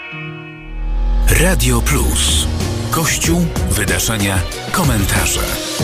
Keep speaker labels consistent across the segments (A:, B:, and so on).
A: Radio Plus. Kościół, wydarzenia, komentarze.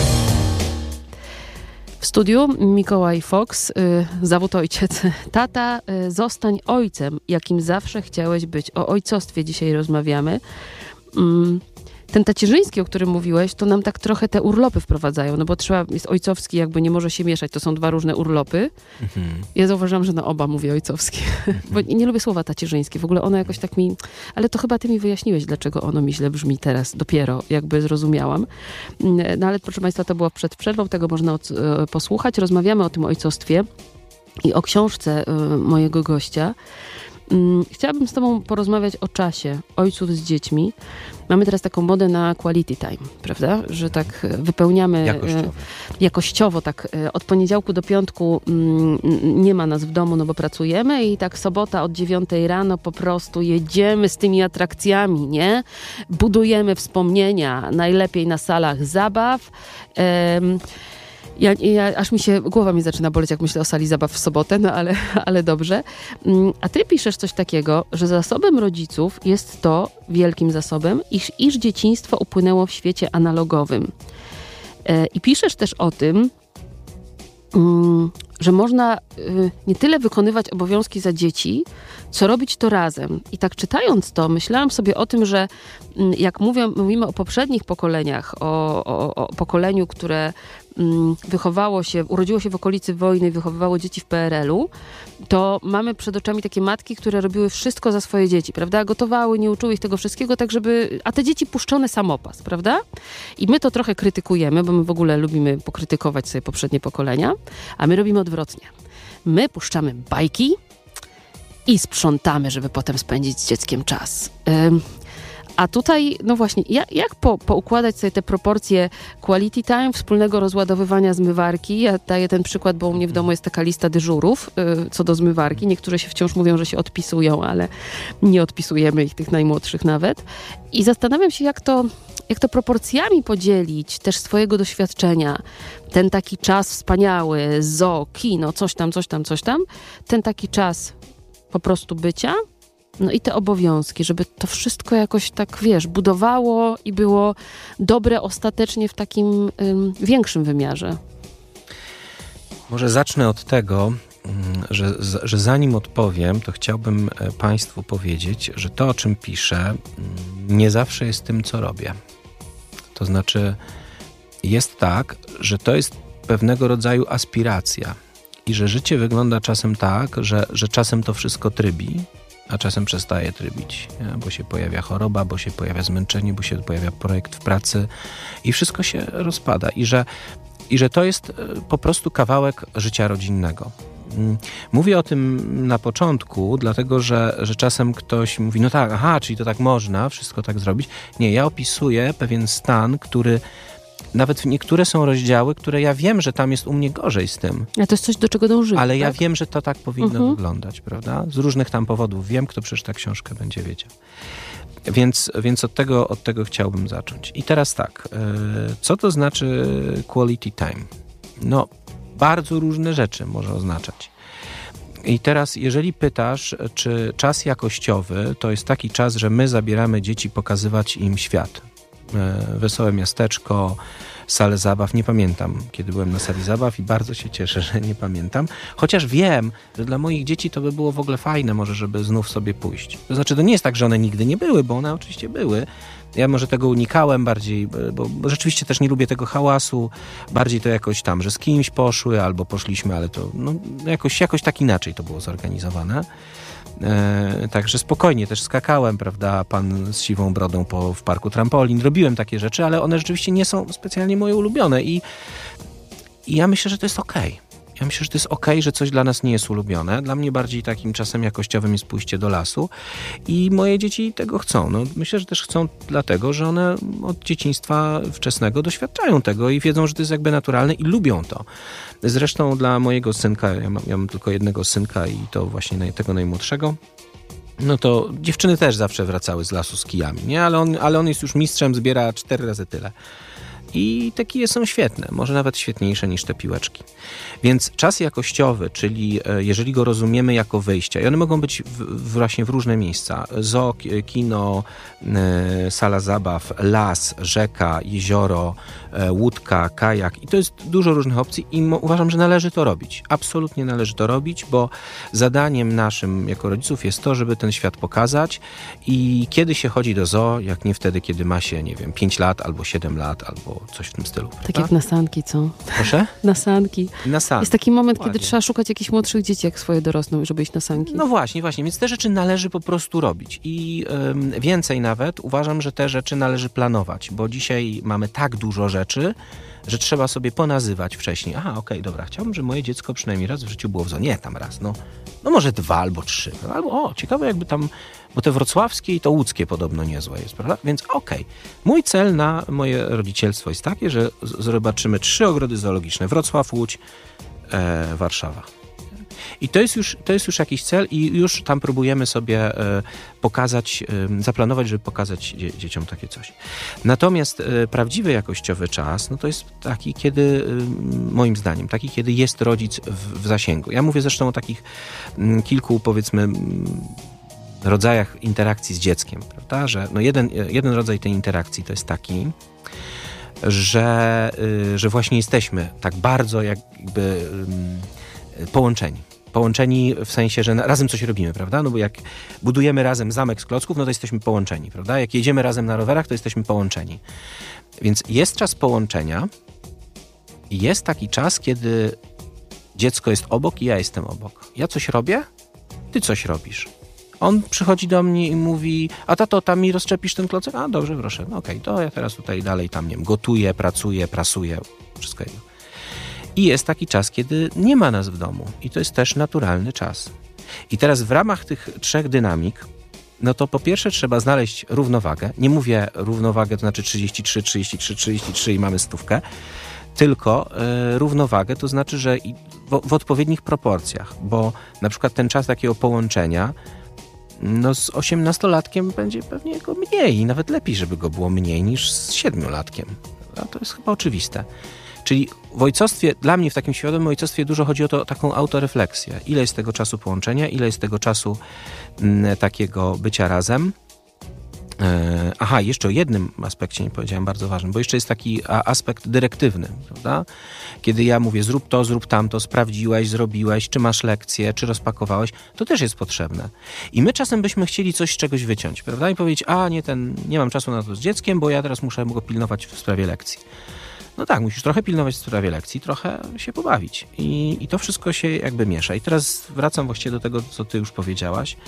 B: W studiu Mikołaj Fox, zawód ojciec. Tata, zostań ojcem, jakim zawsze chciałeś być. O ojcostwie dzisiaj rozmawiamy. Ten tacierzyński, o którym mówiłeś, to nam tak trochę te urlopy wprowadzają, no bo jest ojcowski, jakby nie może się mieszać, to są dwa różne urlopy. Ja zauważyłam, że na oba mówię ojcowski, bo nie lubię słowa tacierzyńskie, w ogóle ono jakoś tak mi, ale to chyba ty mi wyjaśniłeś, dlaczego ono mi źle brzmi teraz, dopiero jakby zrozumiałam. No ale proszę Państwa, to było przed przerwą, tego można posłuchać. Rozmawiamy o tym ojcostwie i o książce mojego gościa. Chciałabym z tobą porozmawiać o czasie ojców z dziećmi. Mamy teraz taką modę na quality time, prawda? Że tak wypełniamy jakościowo tak od poniedziałku do piątku nie ma nas w domu, no bo pracujemy i tak sobota od 9 rano po prostu jedziemy z tymi atrakcjami, nie? Budujemy wspomnienia, najlepiej na salach zabaw. Aż głowa mi zaczyna boleć, jak myślę o sali zabaw w sobotę, no ale dobrze. A ty piszesz coś takiego, że zasobem rodziców jest to, wielkim zasobem, iż dzieciństwo upłynęło w świecie analogowym. I piszesz też o tym, że można nie tyle wykonywać obowiązki za dzieci, co robić to razem. I tak czytając to, myślałam sobie o tym, że jak mówimy o poprzednich pokoleniach, o pokoleniu, które urodziło się w okolicy wojny i wychowywało dzieci w PRL-u, to mamy przed oczami takie matki, które robiły wszystko za swoje dzieci, prawda? Gotowały, nie uczyły ich tego wszystkiego, tak żeby... A te dzieci puszczone samopas, prawda? I my to trochę krytykujemy, bo my w ogóle lubimy pokrytykować sobie poprzednie pokolenia, a my robimy odwrotnie. My puszczamy bajki i sprzątamy, żeby potem spędzić z dzieckiem czas. A tutaj, no właśnie, jak poukładać sobie te proporcje quality time, wspólnego rozładowywania zmywarki? Ja daję ten przykład, bo u mnie w domu jest taka lista dyżurów co do zmywarki. Niektóre się wciąż mówią, że się odpisują, ale nie odpisujemy ich, tych najmłodszych nawet. I zastanawiam się, jak to proporcjami podzielić też swojego doświadczenia. Ten taki czas wspaniały, zoo, kino, coś tam. Ten taki czas po prostu bycia. No i te obowiązki, żeby to wszystko jakoś tak, budowało i było dobre ostatecznie w takim większym wymiarze.
C: Może zacznę od tego, że zanim odpowiem, to chciałbym Państwu powiedzieć, że to, o czym piszę, nie zawsze jest tym, co robię. To znaczy, jest tak, że to jest pewnego rodzaju aspiracja i że życie wygląda czasem tak, że czasem to wszystko trybi, a czasem przestaje trybić, bo się pojawia choroba, bo się pojawia zmęczenie, bo się pojawia projekt w pracy i wszystko się rozpada. I że to jest po prostu kawałek życia rodzinnego. Mówię o tym na początku, dlatego że czasem ktoś mówi, no tak, czyli to tak można, wszystko tak zrobić. Nie, ja opisuję pewien stan, który... Nawet niektóre są rozdziały, które ja wiem, że tam jest u mnie gorzej z tym.
B: A to jest coś, do czego dążymy.
C: Ale ja wiem, że to tak powinno wyglądać, prawda? Z różnych tam powodów wiem, kto przeczyta książkę, będzie wiedział. Więc od tego chciałbym zacząć. I teraz tak, co to znaczy quality time? No, bardzo różne rzeczy może oznaczać. I teraz, jeżeli pytasz, czy czas jakościowy to jest taki czas, że my zabieramy dzieci pokazywać im świat. Wesołe miasteczko, salę zabaw. Nie pamiętam, kiedy byłem na sali zabaw i bardzo się cieszę, że nie pamiętam. Chociaż wiem, że dla moich dzieci to by było w ogóle fajne może, żeby znów sobie pójść. To znaczy, to nie jest tak, że one nigdy nie były, bo one oczywiście były. Ja może tego unikałem bardziej, bo rzeczywiście też nie lubię tego hałasu. Bardziej to jakoś tam, że z kimś poszły albo poszliśmy, ale to jakoś tak inaczej to było zorganizowane. Także spokojnie też skakałem, prawda, pan z siwą brodą w parku trampolin. Robiłem takie rzeczy, ale one rzeczywiście nie są specjalnie moje ulubione i ja myślę, że to jest okej. Ja myślę, że to jest okej, że coś dla nas nie jest ulubione. Dla mnie bardziej takim czasem jakościowym jest pójście do lasu i moje dzieci tego chcą. No, myślę, że też chcą dlatego, że one od dzieciństwa wczesnego doświadczają tego i wiedzą, że to jest jakby naturalne i lubią to. Zresztą dla mojego synka, ja mam tylko jednego synka i to właśnie tego najmłodszego, no to dziewczyny też zawsze wracały z lasu z kijami, nie? Ale on jest już mistrzem, zbiera 4 razy tyle. I te kije są świetne, może nawet świetniejsze niż te piłeczki. Więc czas jakościowy, czyli jeżeli go rozumiemy jako wyjście, i one mogą być właśnie w różne miejsca. Zoo, kino, sala zabaw, las, rzeka, jezioro, łódka, kajak. I to jest dużo różnych opcji i uważam, że należy to robić. Absolutnie należy to robić, bo zadaniem naszym jako rodziców jest to, żeby ten świat pokazać i kiedy się chodzi do zoo, jak nie wtedy, kiedy ma się, 5 lat albo 7 lat, albo coś w tym stylu.
B: Tak
C: prawda?
B: jak na sanki, co?
C: Proszę?
B: Na sanki.
C: Na sanki.
B: Jest taki moment,
C: Dokładnie.
B: kiedy trzeba szukać jakichś młodszych dzieci, jak swoje dorosną, żeby iść na sanki.
C: No właśnie, więc te rzeczy należy po prostu robić i więcej nawet uważam, że te rzeczy należy planować, bo dzisiaj mamy tak dużo rzeczy, że trzeba sobie ponazywać wcześniej. Aha, okej, dobra, chciałbym, żeby moje dziecko przynajmniej raz w życiu było w zoo. Nie, tam raz, no może 2 albo 3. Albo, ciekawe jakby tam, bo te wrocławskie i to łódzkie podobno niezłe jest, prawda? Więc mój cel na moje rodzicielstwo jest takie, że zobaczymy 3 ogrody zoologiczne. Wrocław, Łódź, Warszawa. I to jest już jakiś cel i już tam próbujemy sobie pokazać, zaplanować, żeby pokazać dzieciom takie coś. Natomiast prawdziwy jakościowy czas, no to jest taki, kiedy, moim zdaniem, kiedy jest rodzic w zasięgu. Ja mówię zresztą o takich kilku, powiedzmy, rodzajach interakcji z dzieckiem, prawda? Że jeden rodzaj tej interakcji to jest taki, że właśnie jesteśmy tak bardzo jakby połączeni w sensie, że razem coś robimy, prawda? No bo jak budujemy razem zamek z klocków, no to jesteśmy połączeni, prawda? Jak jedziemy razem na rowerach, to jesteśmy połączeni. Więc jest czas połączenia i jest taki czas, kiedy dziecko jest obok i ja jestem obok. Ja coś robię, ty coś robisz. On przychodzi do mnie i mówi, a tato, tam mi rozczepisz ten klocek? A dobrze, proszę, no okej, to ja teraz tutaj dalej tam, gotuję, pracuję, prasuję, wszystko jedno. I jest taki czas, kiedy nie ma nas w domu. I to jest też naturalny czas. I teraz w ramach tych 3 dynamik, no to po pierwsze trzeba znaleźć równowagę. Nie mówię równowagę, to znaczy 33 i mamy 100, tylko równowagę, to znaczy, że w odpowiednich proporcjach. Bo na przykład ten czas takiego połączenia, no z 18-latkiem będzie pewnie go mniej. I nawet lepiej, żeby go było mniej niż z 7-latkiem. A to jest chyba oczywiste. Czyli w ojcostwie, dla mnie w takim świadomym ojcostwie dużo chodzi o taką autorefleksję. Ile jest tego czasu połączenia, ile jest tego czasu takiego bycia razem. Jeszcze o jednym aspekcie nie powiedziałem, bardzo ważnym, bo jeszcze jest taki aspekt dyrektywny, prawda? Kiedy ja mówię zrób to, zrób tamto, sprawdziłeś, zrobiłeś, czy masz lekcję, czy rozpakowałeś, to też jest potrzebne. I my czasem byśmy chcieli coś z czegoś wyciąć, prawda? I powiedzieć, nie mam czasu na to z dzieckiem, bo ja teraz muszę go pilnować w sprawie lekcji. No tak, musisz trochę pilnować w sprawie lekcji, trochę się pobawić. I to wszystko się jakby miesza. I teraz wracam właściwie do tego, co ty już powiedziałaś.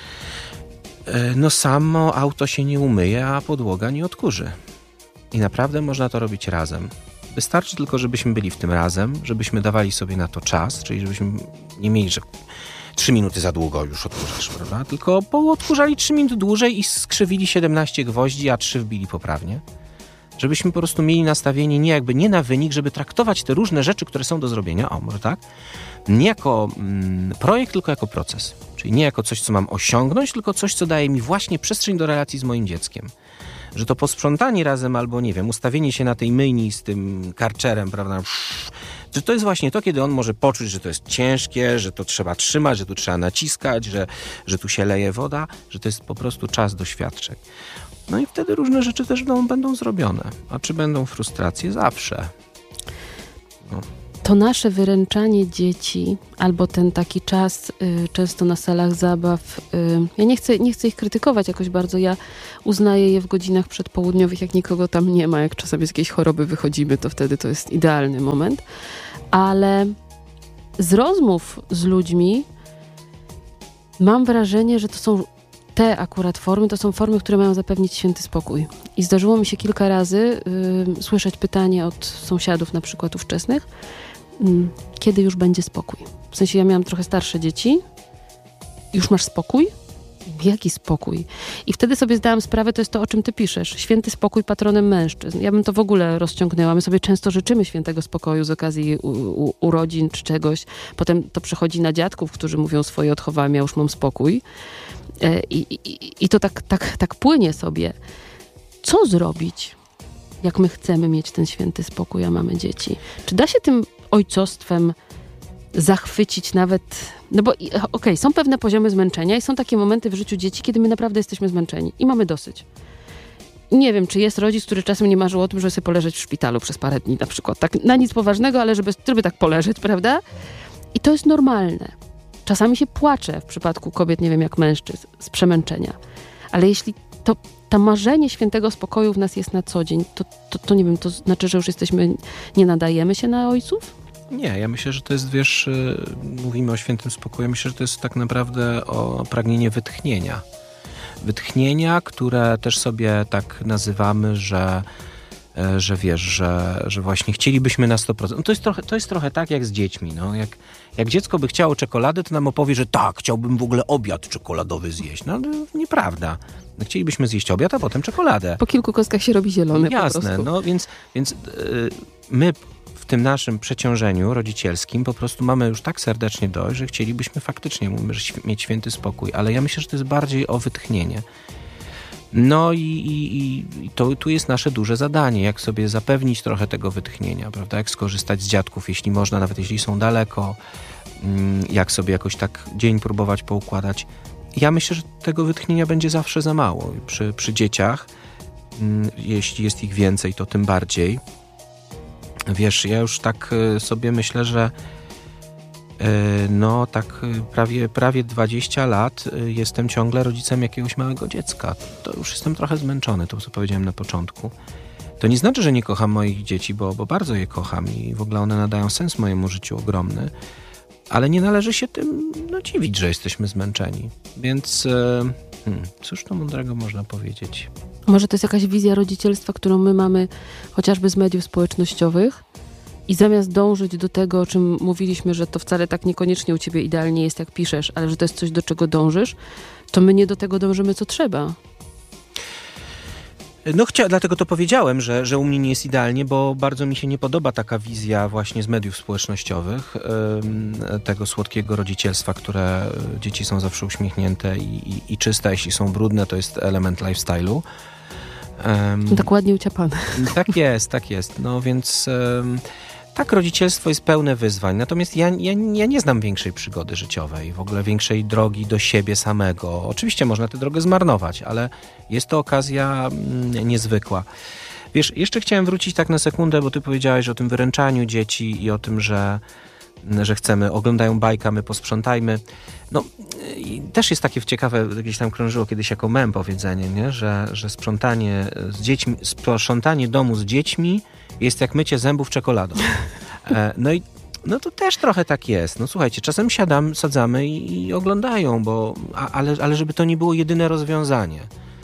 C: No samo auto się nie umyje, a podłoga nie odkurzy. I naprawdę można to robić razem. Wystarczy tylko, żebyśmy byli w tym razem, żebyśmy dawali sobie na to czas, czyli żebyśmy nie mieli, że 3 minuty za długo już odkurzasz, prawda? Tylko odkurzali 3 minuty dłużej i skrzywili 17 gwoździ, a 3 wbili poprawnie. Żebyśmy po prostu mieli nastawienie nie na wynik, żeby traktować te różne rzeczy, które są do zrobienia, może tak, nie jako projekt, tylko jako proces. Czyli nie jako coś, co mam osiągnąć, tylko coś, co daje mi właśnie przestrzeń do relacji z moim dzieckiem. Że to posprzątanie razem albo, ustawienie się na tej myjni z tym karczerem, prawda, że to jest właśnie to, kiedy on może poczuć, że to jest ciężkie, że to trzeba trzymać, że tu trzeba naciskać, że tu się leje woda, że to jest po prostu czas doświadczeń. No i wtedy różne rzeczy też będą zrobione. A czy będą frustracje? Zawsze. No.
B: To nasze wyręczanie dzieci, albo ten taki czas często na salach zabaw, ja nie chcę ich krytykować jakoś bardzo, ja uznaję je w godzinach przedpołudniowych, jak nikogo tam nie ma, jak czasami z jakiejś choroby wychodzimy, to wtedy to jest idealny moment, ale z rozmów z ludźmi mam wrażenie, że to są te akurat formy, to są formy, które mają zapewnić święty spokój. I zdarzyło mi się kilka razy słyszeć pytanie od sąsiadów, na przykład ówczesnych, kiedy już będzie spokój? W sensie ja miałam trochę starsze dzieci. Już masz spokój? Jaki spokój? I wtedy sobie zdałam sprawę, to jest to, o czym ty piszesz. Święty spokój patronem mężczyzn. Ja bym to w ogóle rozciągnęła. My sobie często życzymy świętego spokoju z okazji urodzin czy czegoś. Potem to przechodzi na dziadków, którzy mówią swoje odchowałem, ja już mam spokój. I to tak płynie sobie. Co zrobić, jak my chcemy mieć ten święty spokój, a mamy dzieci. Czy da się tym ojcostwem zachwycić nawet... No bo okej, są pewne poziomy zmęczenia i są takie momenty w życiu dzieci, kiedy my naprawdę jesteśmy zmęczeni i mamy dosyć. Nie wiem, czy jest rodzic, który czasem nie marzył o tym, żeby sobie poleżeć w szpitalu przez parę dni na przykład. Tak, na nic poważnego, ale żeby tak poleżeć, prawda? I to jest normalne. Czasami się płacze w przypadku kobiet, nie wiem, jak mężczyzn, z przemęczenia. Ale jeśli to marzenie świętego spokoju w nas jest na co dzień, to nie wiem, to znaczy, że już nie nadajemy się na ojców?
C: Nie, ja myślę, że to jest, wiesz, mówimy o świętym spokoju, myślę, że to jest tak naprawdę o pragnienie wytchnienia. Wytchnienia, które też sobie tak nazywamy, że wiesz, że właśnie chcielibyśmy na 100%. No to jest trochę tak jak z dziećmi. No. Jak dziecko by chciało czekolady, to nam opowie, że tak, chciałbym w ogóle obiad czekoladowy zjeść. No ale nieprawda. No, chcielibyśmy zjeść obiad, a potem czekoladę.
B: Po kilku kostkach się robi zielony.
C: Jasne,
B: po prostu.
C: No więc my w tym naszym przeciążeniu rodzicielskim po prostu mamy już tak serdecznie dość, że chcielibyśmy faktycznie mieć święty spokój, ale ja myślę, że to jest bardziej o wytchnienie. No i tu jest nasze duże zadanie, jak sobie zapewnić trochę tego wytchnienia, prawda? Jak skorzystać z dziadków, jeśli można, nawet jeśli są daleko, jak sobie jakoś tak dzień próbować poukładać. Ja myślę, że tego wytchnienia będzie zawsze za mało. Przy dzieciach, jeśli jest ich więcej, to tym bardziej. Wiesz, ja już tak sobie myślę, że no tak prawie 20 lat jestem ciągle rodzicem jakiegoś małego dziecka. To już jestem trochę zmęczony, to co powiedziałem na początku. To nie znaczy, że nie kocham moich dzieci, bo bardzo je kocham i w ogóle one nadają sens mojemu życiu ogromny, ale nie należy się tym dziwić, że jesteśmy zmęczeni. Więc cóż to mądrego można powiedzieć?
B: Może to jest jakaś wizja rodzicielstwa, którą my mamy chociażby z mediów społecznościowych i zamiast dążyć do tego, o czym mówiliśmy, że to wcale tak niekoniecznie u ciebie idealnie jest, jak piszesz, ale że to jest coś, do czego dążysz, to my nie do tego dążymy, co trzeba.
C: No dlatego to powiedziałem, że u mnie nie jest idealnie, bo bardzo mi się nie podoba taka wizja właśnie z mediów społecznościowych, tego słodkiego rodzicielstwa, które dzieci są zawsze uśmiechnięte i czyste, jeśli są brudne, to jest element lifestyle'u.
B: Tak ładnie uciapane.
C: Tak jest. No więc tak, rodzicielstwo jest pełne wyzwań. Natomiast ja nie znam większej przygody życiowej, w ogóle większej drogi do siebie samego. Oczywiście można tę drogę zmarnować, ale jest to okazja niezwykła. Wiesz, jeszcze chciałem wrócić tak na sekundę, bo ty powiedziałeś o tym wyręczaniu dzieci i o tym, że chcemy, oglądają bajka, my posprzątajmy. No, i też jest takie ciekawe, gdzieś tam krążyło kiedyś jako mem powiedzenie, nie? Że sprzątanie z dziećmi, sprzątanie domu z dziećmi jest jak mycie zębów czekoladą. No to też trochę tak jest. No słuchajcie, czasem sadzamy i oglądają, ale żeby to nie było jedyne rozwiązanie.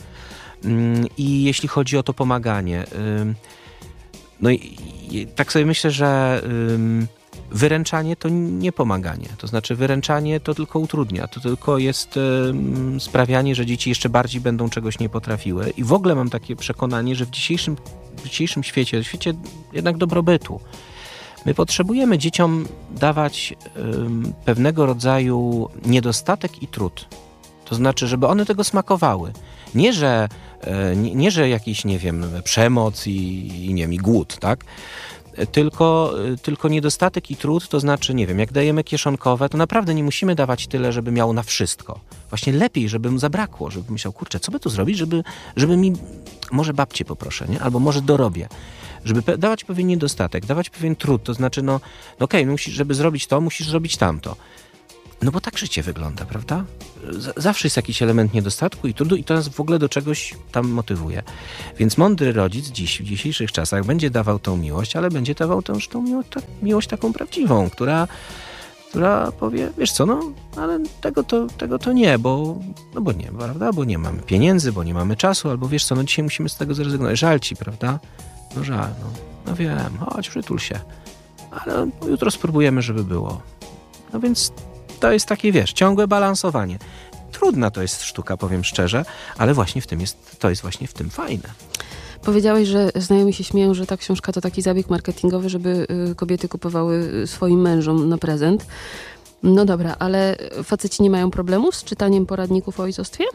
C: I jeśli chodzi o to pomaganie, no i tak sobie myślę, że wyręczanie to nie pomaganie. To znaczy wyręczanie to tylko utrudnia. To tylko jest sprawianie, że dzieci jeszcze bardziej będą czegoś nie potrafiły. I w ogóle mam takie przekonanie, że w dzisiejszym świecie jednak dobrobytu, my potrzebujemy dzieciom dawać pewnego rodzaju niedostatek i trud. To znaczy, żeby one tego smakowały. Nie, że jakiś, nie wiem, przemoc i głód, tak? Tylko niedostatek i trud, to znaczy, nie wiem, jak dajemy kieszonkowe, to naprawdę nie musimy dawać tyle, żeby miało na wszystko. Właśnie lepiej, żeby mu zabrakło, żeby myślał, kurczę, co by tu zrobić, żeby mi, może babcię poproszę, nie? Albo może dorobię. Żeby dawać pewien niedostatek, dawać pewien trud, to znaczy, żeby zrobić to, musisz zrobić tamto. No bo tak życie wygląda, prawda? Zawsze jest jakiś element niedostatku i trudu i to nas w ogóle do czegoś tam motywuje. Więc mądry rodzic w dzisiejszych czasach będzie dawał tą miłość, ale będzie dawał też tą miłość taką prawdziwą, która powie, wiesz co, ale tego to nie, bo nie, prawda? Bo nie mamy pieniędzy, bo nie mamy czasu, albo wiesz co, dzisiaj musimy z tego zrezygnować. Żal ci, prawda? No żal, no wiem, chodź, przytul się. Ale jutro spróbujemy, żeby było. No więc to jest takie, wiesz, ciągłe balansowanie. Trudna to jest sztuka, powiem szczerze, ale właśnie to jest właśnie w tym fajne.
B: Powiedziałeś, że znajomi się śmieją, że ta książka to taki zabieg marketingowy, żeby kobiety kupowały swoim mężom na prezent. No dobra, ale faceci nie mają problemów z czytaniem poradników o ojcostwie?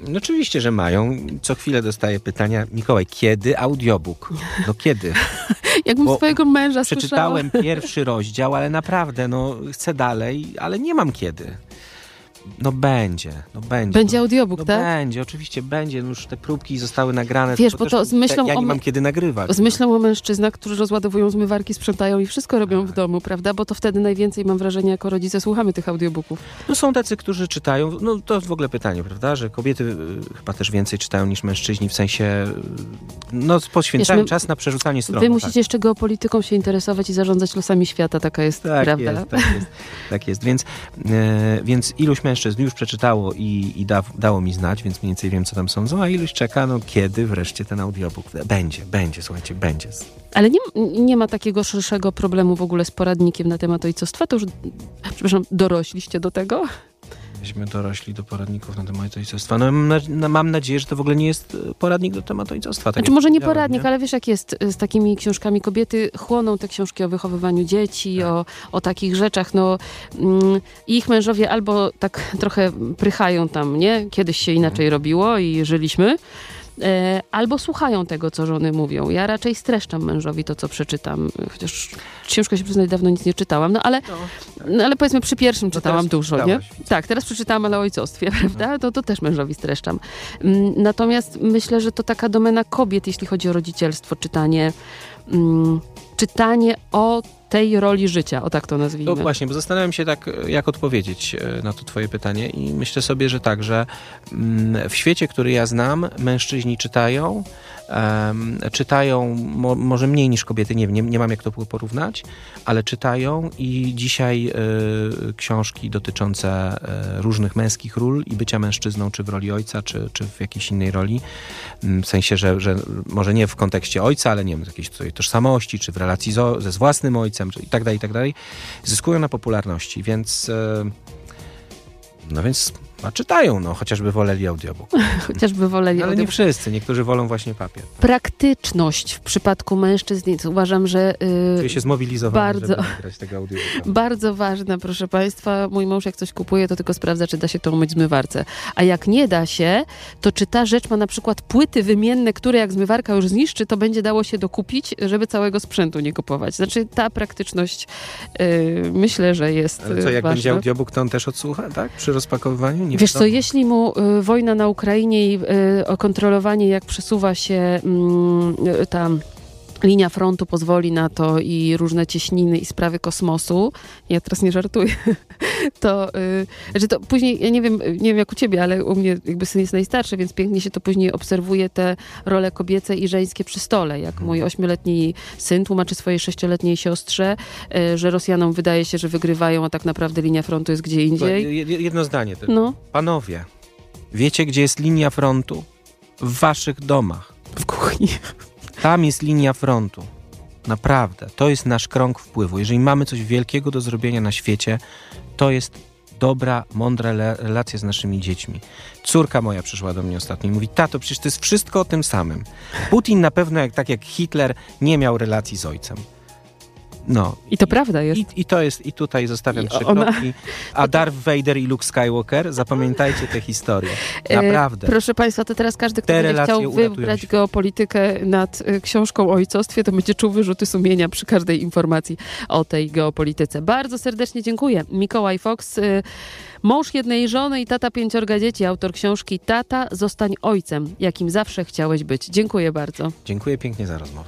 C: No oczywiście, że mają. Co chwilę dostaję pytania: Mikołaj, kiedy audiobook? No kiedy?
B: Jakbym swojego męża
C: przeczytałem
B: słyszała.
C: pierwszy rozdział, ale naprawdę, chcę dalej, ale nie mam kiedy. Będzie.
B: Będzie audiobook,
C: tak?
B: Będzie,
C: oczywiście będzie. Już te próbki zostały nagrane.
B: Wiesz, bo to z myślą
C: ja nie mam kiedy nagrywać.
B: Z myślą o mężczyznach, którzy rozładowują zmywarki, sprzątają i wszystko robią w domu, prawda? Bo to wtedy najwięcej, mam wrażenie, jako rodzice słuchamy tych audiobooków.
C: Są tacy, którzy czytają. To w ogóle pytanie, prawda? Że kobiety chyba też więcej czytają niż mężczyźni, w sensie poświęcają czas na przerzucanie stron.
B: Wy musicie jeszcze geopolityką się interesować i zarządzać losami świata, taka jest prawda.
C: Tak jest. Więc iluś mężczyzn już przeczytało i dało mi znać, więc mniej więcej wiem, co tam sądzą, a iluś czeka, kiedy wreszcie ten audiobook będzie, słuchajcie, będzie.
B: Ale nie ma takiego szerszego problemu w ogóle z poradnikiem na temat ojcostwa? To już, dorośliście do tego?
C: Myśmy dorośli do poradników na temat ojcostwa. Mam nadzieję, że to w ogóle nie jest poradnik do tematu ojcostwa. Tak
B: może nie poradnik, ale wiesz, jak jest z takimi książkami. Kobiety chłoną te książki o wychowywaniu dzieci, tak. o takich rzeczach. Ich mężowie albo tak trochę prychają tam, nie? Kiedyś się inaczej robiło i żyliśmy. Albo słuchają tego, co żony mówią. Ja raczej streszczam mężowi to, co przeczytam. Chociaż ciężko się przyznać, dawno nic nie czytałam. Ale powiedzmy przy pierwszym czytałam dużo, nie? Tak, teraz przeczytałam, ale o ojcostwie, prawda? To też mężowi streszczam. Natomiast myślę, że to taka domena kobiet, jeśli chodzi o rodzicielstwo, czytanie o tej roli życia, o tak to nazwijmy.
C: To właśnie, bo zastanawiam się tak, jak odpowiedzieć na to twoje pytanie i myślę sobie, że tak, że w świecie, który ja znam, mężczyźni czytają, może mniej niż kobiety, nie mam jak to porównać, ale czytają i dzisiaj książki dotyczące różnych męskich ról i bycia mężczyzną, czy w roli ojca, czy w jakiejś innej roli, w sensie, że może nie w kontekście ojca, ale nie wiem, jakiejś tożsamości, czy w relacji z własnym ojcem, i tak dalej, zyskują na popularności, więc czytają, chociażby woleli audiobook. Ale nie wszyscy, niektórzy wolą właśnie papier.
B: Praktyczność w przypadku mężczyzn, uważam, że
C: czuję się zmobilizowany, żeby nagrać tego audiobooka.
B: Bardzo ważne, proszę Państwa. Mój mąż jak coś kupuje, to tylko sprawdza, czy da się to umyć w zmywarce. A jak nie da się, to czy ta rzecz ma na przykład płyty wymienne, które jak zmywarka już zniszczy, to będzie dało się dokupić, żeby całego sprzętu nie kupować. Znaczy ta praktyczność myślę, że jest
C: Ale co, jak
B: ważna.
C: będzie audiobook, to on też odsłucha, tak? Przy rozpakowywaniu?
B: Wiesz co, jeśli mu wojna na Ukrainie i kontrolowanie, jak przesuwa się ta linia frontu pozwoli na to i różne cieśniny i sprawy kosmosu, ja teraz nie żartuję, to później, ja nie wiem jak u ciebie, ale u mnie jakby syn jest najstarszy, więc pięknie się to później obserwuje te role kobiece i żeńskie przy stole. Jak mój 8-letni syn tłumaczy swojej 6-letniej siostrze, że Rosjanom wydaje się, że wygrywają, a tak naprawdę linia frontu jest gdzie indziej.
C: Jedno zdanie tylko. Panowie, wiecie, gdzie jest linia frontu? W waszych domach.
B: W kuchni.
C: Tam jest linia frontu. Naprawdę. To jest nasz krąg wpływu. Jeżeli mamy coś wielkiego do zrobienia na świecie, to jest dobra, mądra relacja z naszymi dziećmi. Córka moja przyszła do mnie ostatnio i mówi: tato, przecież to jest wszystko o tym samym. Putin na pewno, tak jak Hitler, nie miał relacji z ojcem.
B: I to prawda jest.
C: I tutaj zostawiam 3 kropki. A Darth Vader i Luke Skywalker, zapamiętajcie tę historię. Naprawdę.
B: Proszę Państwa, to teraz każdy, kto będzie chciał wybrać geopolitykę nad książką o ojcostwie, to będzie czuł wyrzuty sumienia przy każdej informacji o tej geopolityce. Bardzo serdecznie dziękuję. Mikołaj Fox, mąż jednej żony i tata 5 dzieci, autor książki Tata, zostań ojcem, jakim zawsze chciałeś być. Dziękuję bardzo.
C: Dziękuję pięknie za rozmowę.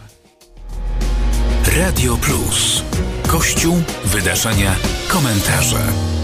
A: Radio Plus. Kościół, wydarzenia, komentarze.